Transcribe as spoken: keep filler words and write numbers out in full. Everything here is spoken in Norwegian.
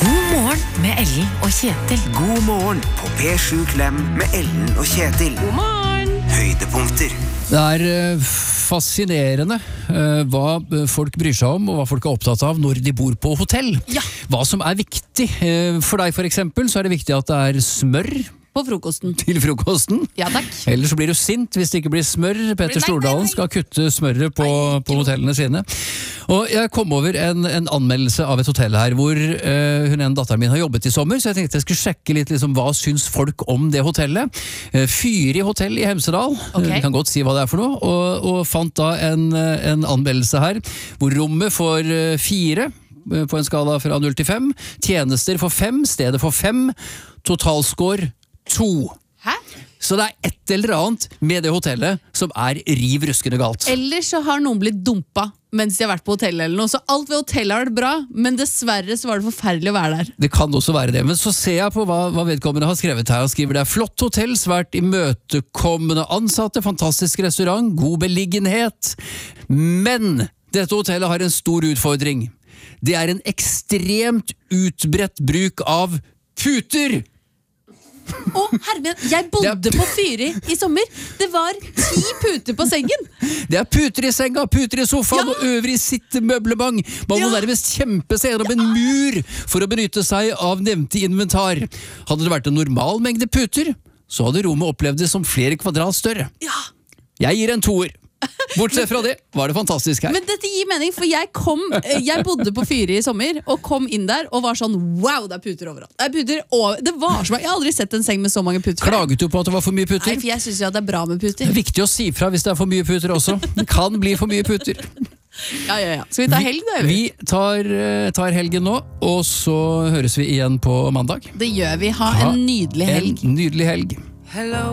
God morgen med Ellen og Kjetil. God morgen på P sju Klem med Ellen og Kjetil. God morgen! Høydepunkter. Det er uh, fascinerende uh, hva folk bryr seg om, og hva folk er opptatt av når de bor på hotell. Ja. Hva som er viktig. Uh, for deg for eksempel, så er det viktig at det er smør På frokosten. til frokosten. Ja, takk. Ellers så blir du sint hvis det ikke blir smør. Petter Nei, nei, Stordalen nei. skal kutte smøret på, på hotellene sine. Og jeg kom over en, en anmeldelse av et hotell her, hvor uh, hun en datteren min har jobbet i sommer, så jeg tenkte jeg skulle sjekke litt liksom, hva syns folk om det hotellet. Uh, Fyri hotell i Hemsedal, Ok. vi kan godt si hva det er for noe, og, og fant da en, en anmeldelse her, hvor rommet får uh, fire, uh, på en skala fra null til fem, tjenester for fem, stedet for fem, totalscore to. Hæ? Så det er et eller annet med det hotellet som er riv ruskende galt. Ellers så har noen blitt dumpa mens de har vært på hotellet eller noe. Så alt ved hotellet har vært bra, men dessverre så var det forferdelig å være der. Det kan også være det, men så ser jeg på hva, hva vedkommende har skrevet her. Han skriver det er flott hotell, svært imøtekommende ansatte, fantastisk restaurant, god beliggenhet. Men dette hotellet har en stor utfordring. Det er en ekstremt utbredt bruk av puter. Å, hermen, jeg bodde på Fyri i sommer. Det var ti puter på sengen. Det er puter i senga, puter i sofaen Ja. og øvrig sittmøblement. Man må Ja. nærmest kjempe seg gjennom en mur for å benytte seg av nevnte inventar. Hadde det vært en normal mengde puter, så hadde rommet opplevd det som flere kvadrat større. Ja. Jeg gir en toer. Bortsett fra det var det fantastisk her. Men dette gir mening, for jeg kom eh, Jeg bodde på Fyri i sommer og kom inn der og var sånn wow, det er puter overalt. Det er puter over, det var så mange. Jeg har aldri sett en seng med så mange puter før. Klaget du på at det var for mye Nei, puter? for jeg synes jo at det er bra med Det puter. er viktig å si fra hvis det er for mye puter også. Det kan bli for mye puter. Ja, ja, ja. Skal vi ta helg da? Vi tar, eh, tar helgen nå, og så høres vi igjen på mandag. Det gjør vi. Ha en nydelig helg. En nydelig helg. Hello